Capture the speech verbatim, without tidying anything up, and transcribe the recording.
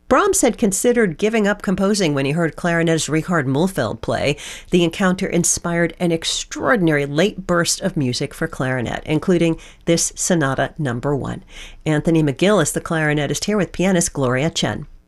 Brahms had considered giving up composing when he heard clarinetist Richard Mühlfeld play. The encounter inspired an extraordinary late burst of music for clarinet, including this Sonata Number One. Anthony McGillis, the clarinetist, here with pianist Gloria Chen.